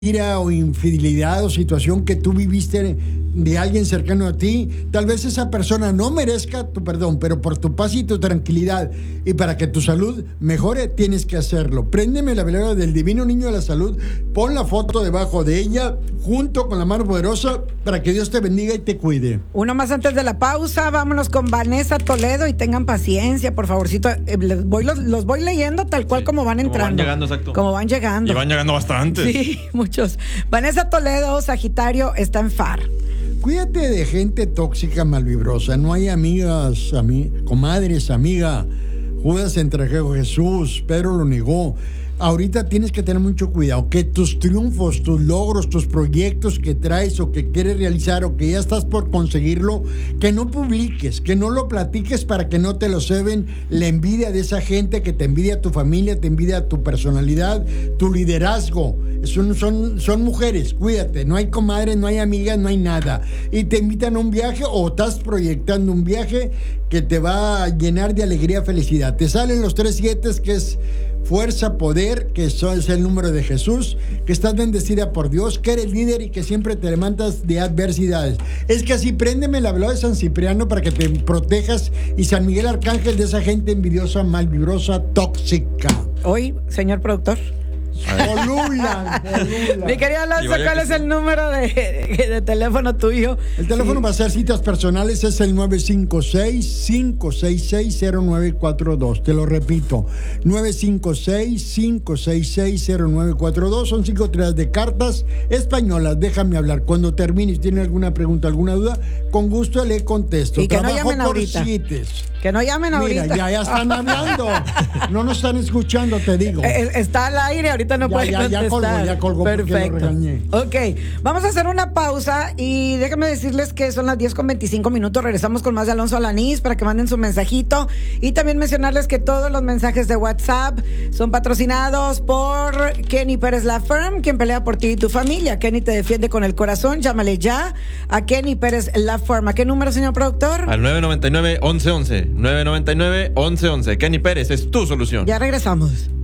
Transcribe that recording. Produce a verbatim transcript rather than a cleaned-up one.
mentira o infidelidad o situación que tú viviste de alguien cercano a ti, tal vez esa persona no merezca tu perdón, pero por tu paz y tu tranquilidad y para que tu salud mejore, tienes que hacerlo. Préndeme la velera del Divino Niño de la Salud, pon la foto debajo de ella, junto con la mano poderosa, para que Dios te bendiga y te cuide. Uno más antes de la pausa, vámonos con Vanessa Toledo y tengan paciencia, por favorcito. Eh, les voy, los, los voy leyendo tal cual sí, como van entrando. Como van llegando, exacto. Como van llegando. Y van llegando bastantes. Sí, muchos. Vanessa Toledo, Sagitario, está en F A R. Cuídate de gente tóxica, malvibrosa. No hay amigas, ami- comadres, amiga. Judas entregó a Jesús, Pedro lo negó. Ahorita tienes que tener mucho cuidado, que tus triunfos, tus logros, tus proyectos que traes o que quieres realizar o que ya estás por conseguirlo, que no publiques, que no lo platiques para que no te lo ceben la envidia de esa gente que te envidia tu familia, te envidia tu personalidad, tu liderazgo. Son, son, son mujeres, cuídate, no hay comadres, no hay amigas, no hay nada. Y te invitan a un viaje o estás proyectando un viaje que te va a llenar de alegría, felicidad. Te salen los tres siete, que es fuerza, poder, que eso es el número de Jesús, que estás bendecida por Dios, que eres líder y que siempre te levantas de adversidades. Es que así, préndeme la velada de San Cipriano para que te protejas, y San Miguel Arcángel de esa gente envidiosa, malvibrosa, tóxica. Hoy, señor productor. Polulan, polulan. Mi querido Alonso, ¿cuál es sí. el número de, de, de teléfono tuyo? El teléfono sí. para hacer citas personales es el nueve cinco seis, cinco seis seis, cero nueve cuatro dos. Te lo repito, nueve cinco seis, cinco seis seis, cero nueve cuatro dos. Son cinco tiradas de cartas españolas. Déjame hablar. Cuando termine, si tiene alguna pregunta, alguna duda, con gusto le contesto. Y que Trabajo no llamen por ahorita. cites. Que no llamen ahorita. Mira, ya, ya están hablando. No nos están escuchando, te digo. Eh, está al aire, ahorita no ya, puede ya, contestar. Ya colgó, ya colgó. Perfecto. Porque lo regañé. Ok, vamos a hacer una pausa y déjenme decirles que son las diez con veinticinco minutos. Regresamos con más de Alonso Alanís para que manden su mensajito. Y también mencionarles que todos los mensajes de WhatsApp son patrocinados por Kenny Pérez La Firm, quien pelea por ti y tu familia. Kenny te defiende con el corazón. Llámale ya a Kenny Pérez La Firm. ¿A qué número, señor productor? Al nueve nueve nueve, once once. nueve nueve nueve, once once. Kenny Pérez es tu solución. Ya regresamos.